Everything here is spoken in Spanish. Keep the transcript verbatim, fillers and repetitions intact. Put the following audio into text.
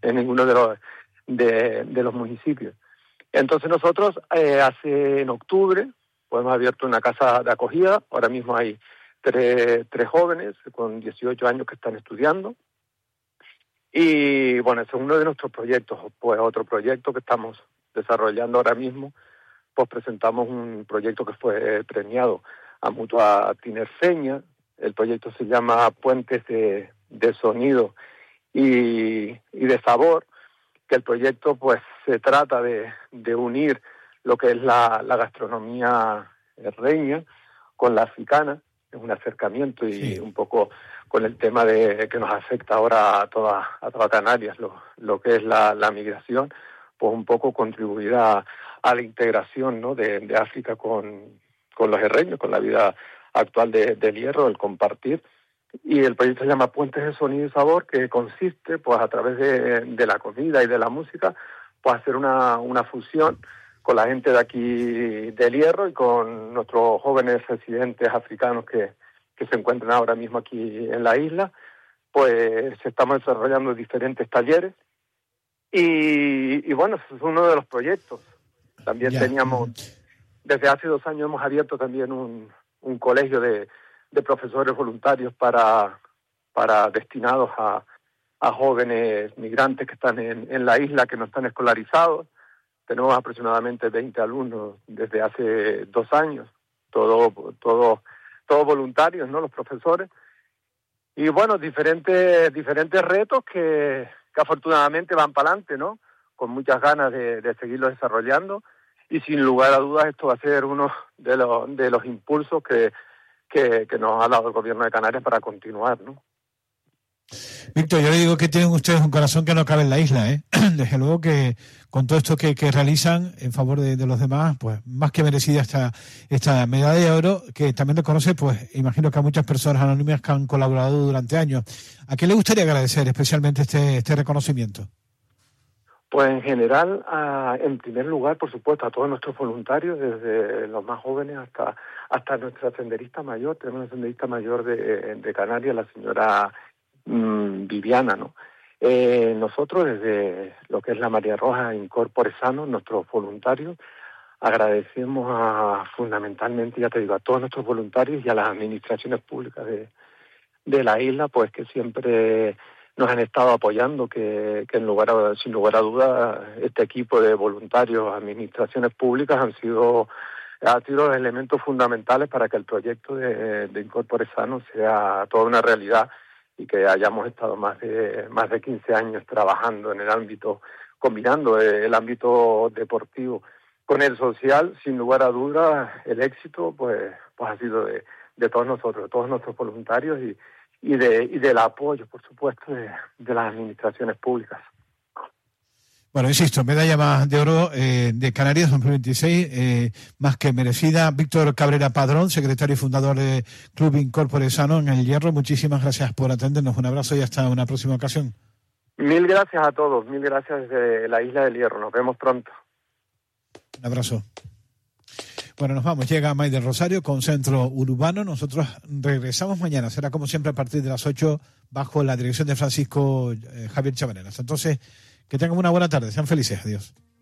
en ninguno de los de, de los municipios. Entonces nosotros eh, hace en octubre pues hemos abierto una casa de acogida. Ahora mismo hay tres, tres jóvenes con dieciocho años que están estudiando. Y bueno, ese es uno de nuestros proyectos. Pues otro proyecto que estamos desarrollando ahora mismo, pues presentamos un proyecto que fue premiado a Mutua Tinerfeña. El proyecto se llama Puentes de, de Sonido y, y de Sabor, que el proyecto pues se trata de, de unir lo que es la, la gastronomía reña con la africana. Es un acercamiento y sí, un poco con el tema de que nos afecta ahora a toda, a toda Canarias, lo, lo que es la, la migración, pues un poco contribuir a, a la integración, ¿no?, de, de África con, con los herreños, con la vida actual de, del Hierro, el compartir. Y el proyecto se llama Puentes de Sonido y Sabor, que consiste, pues a través de, de la comida y de la música, pues hacer una, una fusión con la gente de aquí del Hierro y con nuestros jóvenes residentes africanos que, que se encuentran ahora mismo aquí en la isla. Pues estamos desarrollando diferentes talleres y, y bueno, ese es uno de los proyectos. También ya teníamos, desde hace dos años hemos abierto también un, un colegio de, de profesores voluntarios para, para destinados a, a jóvenes migrantes que están en, en la isla, que no están escolarizados. Tenemos aproximadamente veinte alumnos desde hace dos años, todos todo, todo voluntarios, ¿no?, los profesores. Y bueno, diferentes diferentes retos que, que afortunadamente van para adelante, ¿no?, con muchas ganas de, de seguirlos desarrollando. Y sin lugar a dudas esto va a ser uno de los, de los impulsos que, que, que nos ha dado el Gobierno de Canarias para continuar, ¿no? Víctor, yo le digo que tienen ustedes un corazón que no cabe en la isla, ¿eh? Desde luego que con todo esto que, que realizan en favor de, de los demás, pues más que merecida esta, esta medalla de oro, que también reconoce, pues imagino que a muchas personas anónimas que han colaborado durante años. ¿A qué le gustaría agradecer especialmente este, este reconocimiento? Pues en general, a, en primer lugar, por supuesto, a todos nuestros voluntarios, desde los más jóvenes hasta hasta nuestra senderista mayor. Tenemos una senderista mayor de, de Canarias, la señora mmm, Viviana, ¿no? Eh, nosotros, desde lo que es la María Roja Incorpore Sano, nuestros voluntarios, agradecemos a, fundamentalmente, ya te digo, a todos nuestros voluntarios y a las administraciones públicas de, de la isla, pues que siempre nos han estado apoyando, que, que en lugar a, sin lugar a dudas este equipo de voluntarios, administraciones públicas han sido han sido los elementos fundamentales para que el proyecto de, de Incorpore Sano sea toda una realidad y que hayamos estado más de más de quince años trabajando en el ámbito, combinando el ámbito deportivo con el social. Sin lugar a dudas el éxito pues pues ha sido de, de todos nosotros, de todos nuestros voluntarios y y de y del apoyo, por supuesto, de, de las administraciones públicas. Bueno, insisto, medalla más de oro eh, de Canarias dos mil veintiséis, eh, más que merecida. Víctor Cabrera Padrón, secretario y fundador de Club Incorpore Sano en El Hierro, muchísimas gracias por atendernos. Un abrazo y hasta una próxima ocasión. Mil gracias a todos, mil gracias desde la isla del Hierro. Nos vemos pronto. Un abrazo. Bueno, nos vamos. Llega May del Rosario con Centro Urbano. Nosotros regresamos mañana. Será como siempre a partir de las ocho bajo la dirección de Francisco eh, Javier Chavarela. Entonces, que tengan una buena tarde. Sean felices. Adiós.